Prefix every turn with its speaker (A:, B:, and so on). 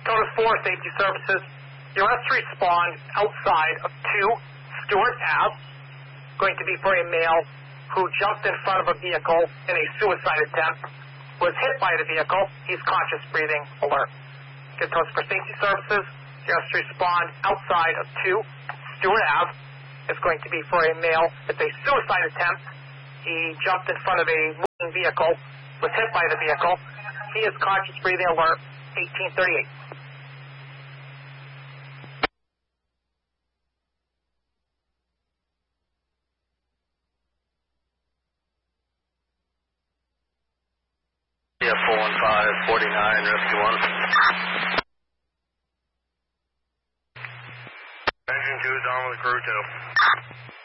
A: Total 4, Safety Services. Your arrest respond outside of 2 Stewart Ave, going to be for a male who jumped in front of a vehicle in a suicide attempt, was hit by the vehicle. He's conscious, breathing, alert. Get those for Safety Services. Your arrest respond outside of 2 Stewart Ave. It's going to be for a male. It's a suicide attempt. He jumped in front of a moving vehicle, was hit by the vehicle. He is conscious, breathing, alert. 1838.
B: Yeah, 415, 49, rescue 1. Engine 2 is on with crew 2.